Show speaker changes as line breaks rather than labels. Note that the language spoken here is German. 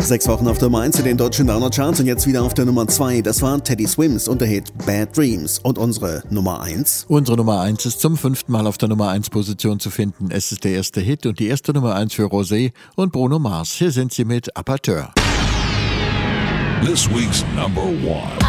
6 Wochen auf der Nummer 1 in den deutschen Downer-Charts und jetzt wieder auf der Nummer 2. Das war Teddy Swims und der Hit Bad Dreams. Und unsere Nummer 1?
Unsere Nummer 1 ist zum 5. Mal auf der Nummer 1 Position zu finden. Es ist der erste Hit und die erste Nummer 1 für Rosé und Bruno Mars. Hier sind sie mit Aperteur.
This week's number 1.